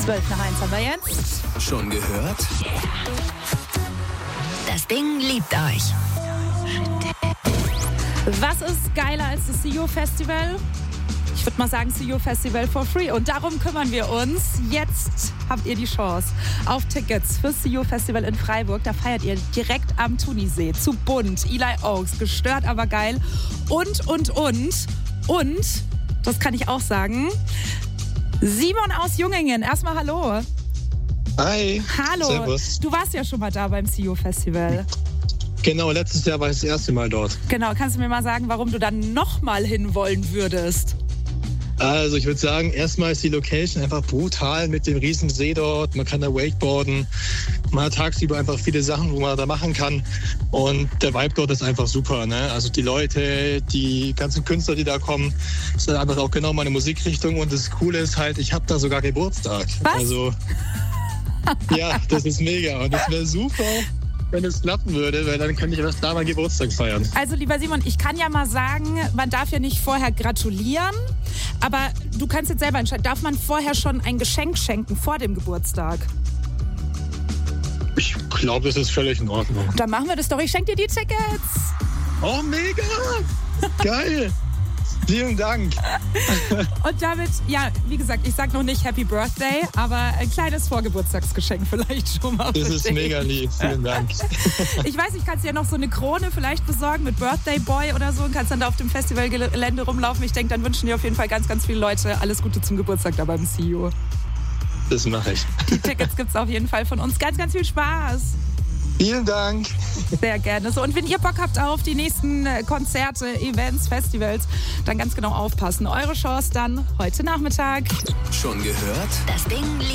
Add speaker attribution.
Speaker 1: 12 nach 1 haben wir jetzt.
Speaker 2: Schon gehört?
Speaker 3: Das Ding liebt euch.
Speaker 1: Was ist geiler als das CEO Festival? Ich würde mal sagen, CEO Festival for free. Und darum kümmern wir uns. Jetzt habt ihr die Chance auf Tickets fürs CEO Festival in Freiburg. Da feiert ihr direkt am Thunisee. Zu bunt, Eli Oaks, gestört, aber geil. Und, das kann ich auch sagen, Simon aus Jungingen. Erstmal hallo.
Speaker 4: Hi.
Speaker 1: Hallo.
Speaker 4: Servus.
Speaker 1: Du warst ja schon mal da beim CEO Festival.
Speaker 4: Genau, letztes Jahr war ich das erste Mal dort.
Speaker 1: Genau, kannst du mir mal sagen, warum du dann nochmal hinwollen würdest?
Speaker 4: Also ich würde sagen, erstmal ist die Location einfach brutal mit dem riesen See dort. Man kann da wakeboarden. Man hat tagsüber einfach viele Sachen, wo man da machen kann. Und der Vibe dort ist einfach super. Ne? Also die Leute, die ganzen Künstler, die da kommen, ist einfach auch genau meine Musikrichtung. Und das Coole ist halt, ich habe da sogar Geburtstag.
Speaker 1: Was?
Speaker 4: Also ja, das ist mega. Und das wäre super, wenn es klappen würde, weil dann könnte ich erst da meinen Geburtstag feiern.
Speaker 1: Also lieber Simon, ich kann ja mal sagen, man darf ja nicht vorher gratulieren, aber du kannst jetzt selber entscheiden, darf man vorher schon ein Geschenk schenken vor dem Geburtstag?
Speaker 4: Ich glaube, das ist völlig in Ordnung.
Speaker 1: Dann machen wir das doch, ich schenke dir die Tickets.
Speaker 4: Oh, mega! Geil! Vielen Dank.
Speaker 1: Und damit, ja, wie gesagt, ich sag noch nicht Happy Birthday, aber ein kleines Vorgeburtstagsgeschenk vielleicht schon mal.
Speaker 4: Das ist mega lieb, vielen Dank.
Speaker 1: Ich weiß, ich kann dir noch so eine Krone vielleicht besorgen mit Birthday Boy oder so und kannst dann da auf dem Festivalgelände rumlaufen. Ich denke, dann wünschen dir auf jeden Fall ganz, ganz viele Leute alles Gute zum Geburtstag da beim CEO.
Speaker 4: Das mache ich.
Speaker 1: Die Tickets gibt's auf jeden Fall von uns. Ganz, ganz viel Spaß.
Speaker 4: Vielen Dank.
Speaker 1: Sehr gerne. So, und wenn ihr Bock habt auf die nächsten Konzerte, Events, Festivals, dann ganz genau aufpassen. Eure Chance dann heute Nachmittag.
Speaker 2: Schon gehört?
Speaker 3: Das Ding